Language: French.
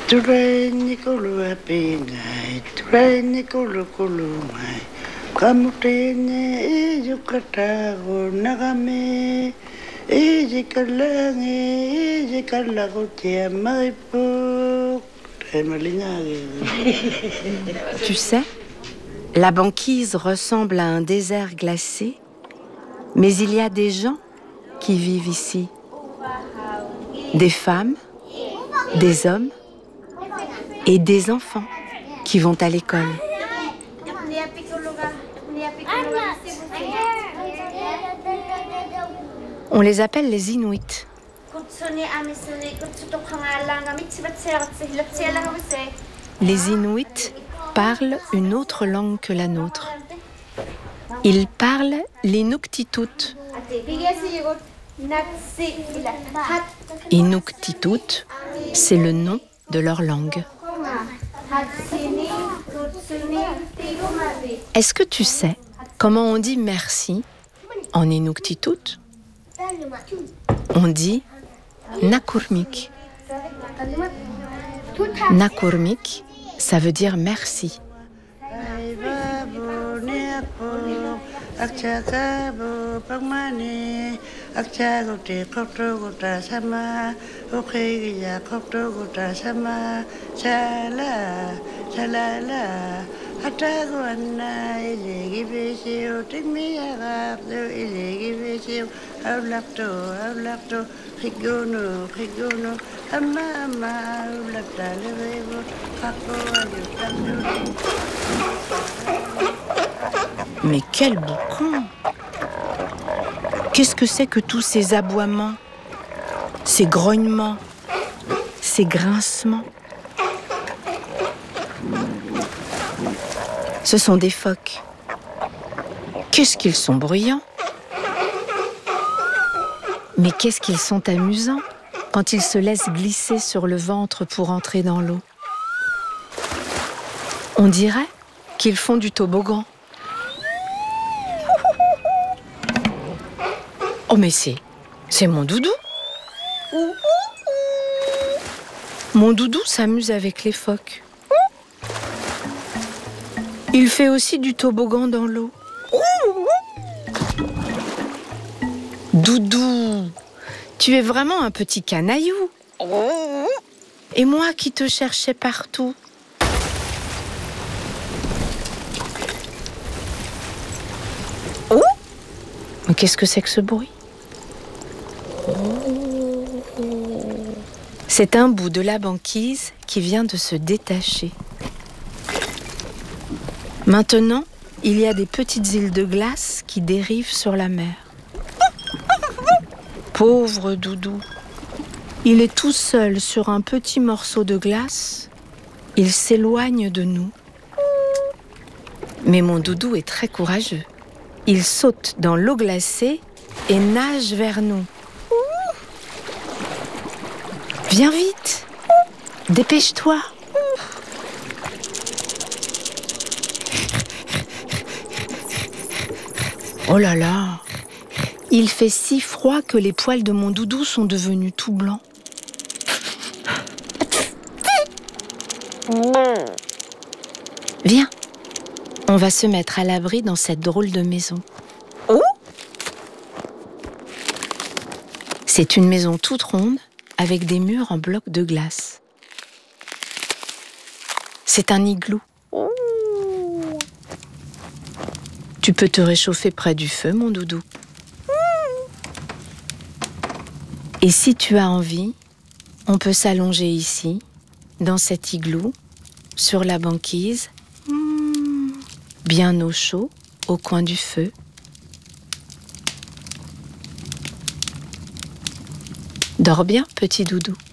Turaini kulu apingai, turaini kulu mai. Kamutene ijukatago nagame, ijikalange, ijikalagotia maipo. Tu sais, la banquise ressemble à un désert glacé, mais il y a des gens qui vivent ici. Des femmes, des hommes et des enfants qui vont à l'école. On les appelle les Inuits. Les Inuits parlent une autre langue que la nôtre. Ils parlent l'Inuktitut. Inuktitut, c'est le nom de leur langue. Est-ce que tu sais comment on dit merci en Inuktitut? On dit nakurmik. Nakurmik, ça veut dire merci. Mais quel boucan! Qu'est-ce que c'est que tous ces aboiements, ces grognements, ces grincements? Ce sont des phoques. Qu'est-ce qu'ils sont bruyants! Mais qu'est-ce qu'ils sont amusants quand ils se laissent glisser sur le ventre pour entrer dans l'eau. On dirait qu'ils font du toboggan. Oh mais c'est mon doudou. Mon doudou s'amuse avec les phoques. Il fait aussi du toboggan dans l'eau. Doudou, tu es vraiment un petit canaillou. Et moi qui te cherchais partout. Mais qu'est-ce que c'est que ce bruit? C'est un bout de la banquise qui vient de se détacher. Maintenant, il y a des petites îles de glace qui dérivent sur la mer. Pauvre Doudou, il est tout seul sur un petit morceau de glace. Il s'éloigne de nous. Mais mon Doudou est très courageux. Il saute dans l'eau glacée et nage vers nous. Viens vite, dépêche-toi. Oh là là, il fait si froid que les poils de mon Doudou sont devenus tout blancs. Viens, on va se mettre à l'abri dans cette drôle de maison. C'est une maison toute ronde avec des murs en blocs de glace. C'est un igloo. Tu peux te réchauffer près du feu, mon Doudou. Et si tu as envie, on peut s'allonger ici, dans cet igloo, sur la banquise, bien au chaud, au coin du feu. Dors bien, petit Doudou.